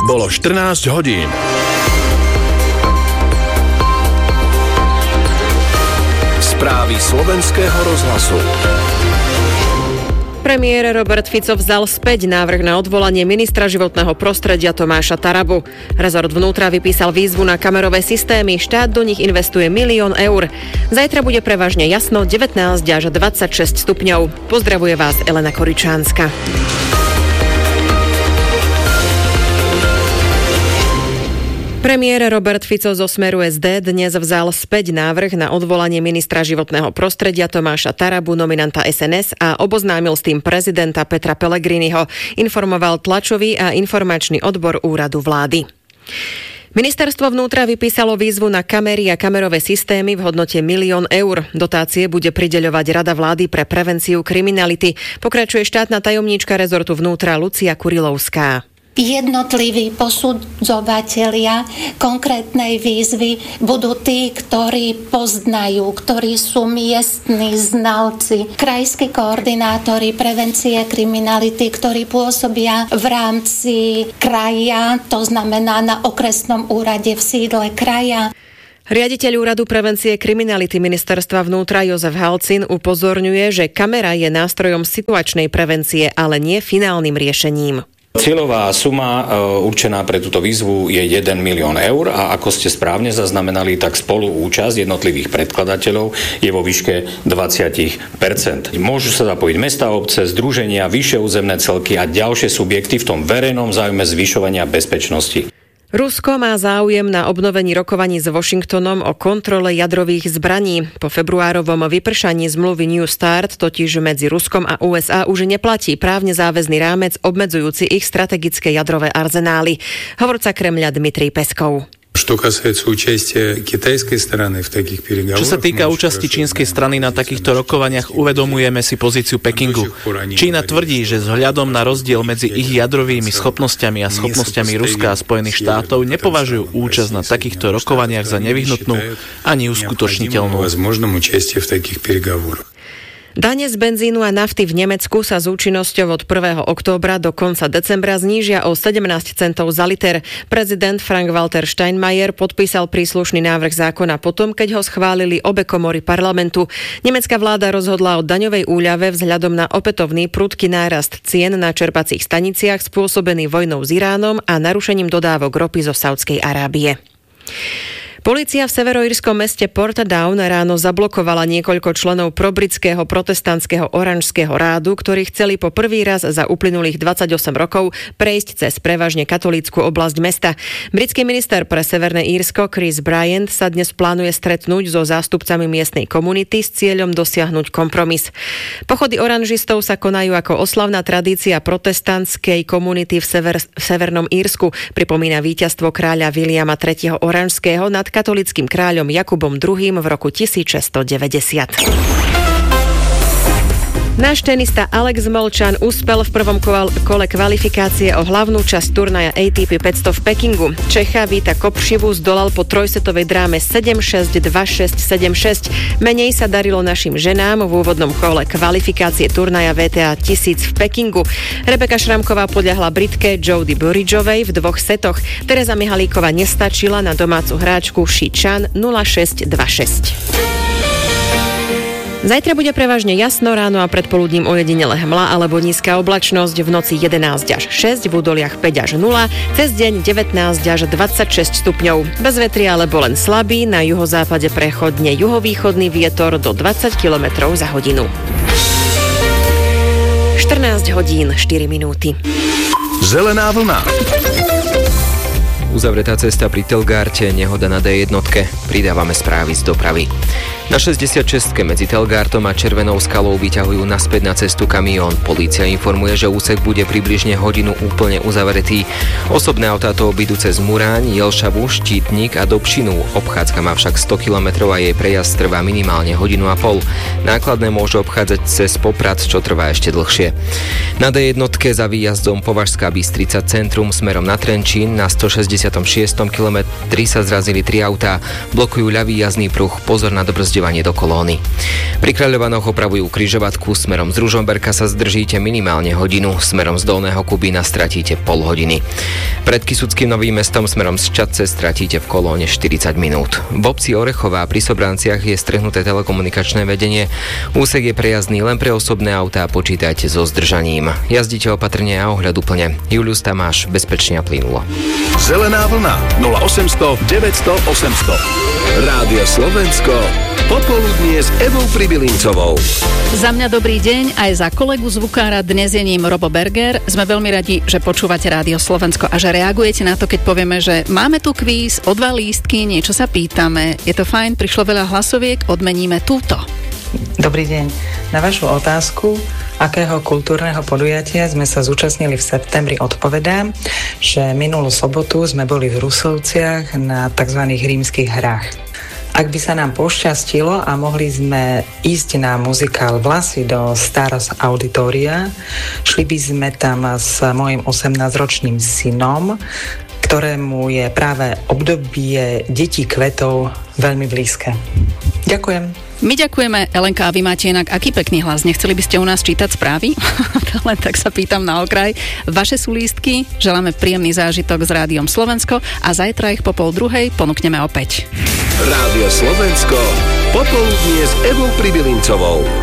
Bolo 14 hodín. Správy slovenského rozhlasu. Premiér Robert Fico vzal späť návrh na odvolanie ministra životného prostredia Tomáša Tarabu. Rezort vnútra vypísal výzvu na kamerové systémy, štát do nich investuje 1 000 000 eur. Zajtra bude prevažne jasno, 19 až 26 stupňov. Pozdravuje vás Elena Koričánska. Premiér Robert Fico zo Smeru SD dnes vzal späť návrh na odvolanie ministra životného prostredia Tomáša Tarabu, nominanta SNS, a oboznámil s tým prezidenta Petra Pellegriniho, informoval tlačový a informačný odbor úradu vlády. Ministerstvo vnútra vypísalo výzvu na kamery a kamerové systémy v hodnote 1 000 000 eur. Dotácie bude prideľovať Rada vlády pre prevenciu kriminality. Pokračuje štátna tajomníčka rezortu vnútra Lucia Kurilovská. Jednotliví posudzovatelia konkrétnej výzvy budú tí, ktorí poznajú, ktorí sú miestni znalci, krajskí koordinátori prevencie kriminality, ktorí pôsobia v rámci kraja, to znamená na okresnom úrade v sídle kraja. Riaditeľ Úradu prevencie kriminality Ministerstva vnútra Jozef Halcin upozorňuje, že kamera je nástrojom situačnej prevencie, ale nie finálnym riešením. Cieľová suma určená pre túto výzvu je 1 000 000 eur a ako ste správne zaznamenali, tak spoluúčasť jednotlivých predkladateľov je vo výške 20%. Môžu sa zapojiť mestá, obce, združenia, vyššie územné celky a ďalšie subjekty v tom verejnom záujme zvyšovania bezpečnosti. Rusko má záujem na obnovení rokovaní s Washingtonom o kontrole jadrových zbraní. Po februárovom vypršaní zmluvy New Start totiž medzi Ruskom a USA už neplatí právne záväzný rámec obmedzujúci ich strategické jadrové arzenály. Hovorca Kremľa Dmitrij Peskov. Čo sa týka účasti čínskej strany na takýchto rokovaniach, uvedomujeme si pozíciu Pekingu. Čína tvrdí, že vzhľadom na rozdiel medzi ich jadrovými schopnosťami a schopnosťami Ruska a Spojených štátov nepovažujú účasť na takýchto rokovaniach za nevyhnutnú ani uskutočniteľnú. Dane z benzínu a nafty v Nemecku sa s účinnosťou od 1. októbra do konca decembra znížia o 17 centov za liter. Prezident Frank-Walter Steinmeier podpísal príslušný návrh zákona potom, keď ho schválili obe komory parlamentu. Nemecká vláda rozhodla o daňovej úľave vzhľadom na opätovný prudký nárast cien na čerpacích staniciach spôsobený vojnou s Iránom a narušením dodávok ropy zo Saudskej Arábie. Polícia v severoírskom meste Portadown ráno zablokovala niekoľko členov probritského protestantského oranžského rádu, ktorí chceli po prvý raz za uplynulých 28 rokov prejsť cez prevažne katolícku oblasť mesta. Britský minister pre Severné Írsko Chris Bryant sa dnes plánuje stretnúť so zástupcami miestnej komunity s cieľom dosiahnuť kompromis. Pochody oranžistov sa konajú ako oslavná tradícia protestantskej komunity v Severnom Írsku. Pripomína víťazstvo kráľa Williama III. Oranžského nad katolickým kráľom Jakubom II. V roku 1690. Náš tenista Alex Molčan uspel v prvom kole kvalifikácie o hlavnú časť turnaja ATP 500 v Pekingu. Čecha Víta Kopšivu zdolal po trojsetovej dráme 7-6, 2-6, 7-6. Menej sa darilo našim ženám v úvodnom kole kvalifikácie turnaja VTA 1000 v Pekingu. Rebeka Šramková podľahla Britke Jodie Burridgeovej v 2 setoch. Tereza Mihalíková nestačila na domácu hráčku Shi Chan 0-6, 2-6. Zajtra bude prevažne jasno, ráno a predpoludním ojedinele hmla alebo nízka oblačnosť, v noci 11 až 6, v údoliach 5 až 0, cez deň 19 až 26 stupňov. Bez vetria alebo len slabý, na juhozápade prechodne juhovýchodný vietor do 20 km za hodinu. 14 hodín 4 minúty. Zelená vlna. Uzavretá cesta pri Telgárte, nehoda na D1. Pridávame správy z dopravy. Na 66 medzi Telgártom a Červenou skalou vyťahujú naspäť na cestu kamión. Polícia informuje, že úsek bude približne hodinu úplne uzavretý. Osobné autá to obídu cez Muráň, Jelšavu, Štítnik a Dobšinu. Obchádzka má však 100 km a jej prejazd trvá minimálne hodinu a pol. Nákladné môžu obchádzať cez Poprad, čo trvá ešte dlhšie. Na D1 za výjazdom Považská Bystrica centrum smerom na Trenčín na 160 kilometri sa zrazili 3 autá, blokujú ľavý jazdný pruh, pozor na dobrzďovanie do kolóny. Pri Kráľovanoch opravujú križovatku, smerom z Ružomberka sa zdržíte minimálne hodinu, smerom z Dolného Kubína stratíte pol hodiny. Pred Kysuckým Novým Mestom smerom z Čadce stratíte v kolóne 40 minút. V obci Orechová pri Sobranciach je strehnuté telekomunikačné vedenie. Úsek je prejazdný len pre osobné autá, počítajte so zdržaním. Jazdite opatrne a ohľaduplne. Julius Tamáš, bezpečne a plynulo. Zelená vlna 0800 900 800. Rádio Slovensko. Popoludnie s Evou Pribilincovou. Za mňa dobrý deň, aj za kolegu zvukára, dnes je ním Robo Berger. Sme veľmi radi, že počúvate Rádio Slovensko a že reagujete na to, keď povieme, že máme tu kvíz, o 2 lístky, niečo sa pýtame. Je to fajn, prišlo veľa hlasoviek, odmeníme túto. Dobrý deň. Na vašu otázku, akého kultúrneho podujatia sme sa zúčastnili v septembri, odpovedám, že minulú sobotu sme boli v Rusovciach na tzv. Rímskych hrách. Ak by sa nám pošťastilo a mohli sme ísť na muzikál Vlasy do Staros Auditoria, šli by sme tam s mojim 18-ročným synom, ktorému je práve obdobie detí kvetov veľmi blízke. Ďakujem. My ďakujeme, Elenka, a vy máte inak aký pekný hlas. Nechceli by ste u nás čítať správy? Len tak sa pýtam na okraj. Vaše sú lístky, želáme príjemný zážitok s Rádiom Slovensko a zajtra ich po 12:30 ponúkneme opäť. Rádio Slovensko. Popoludnie s Evou Pribilincovou.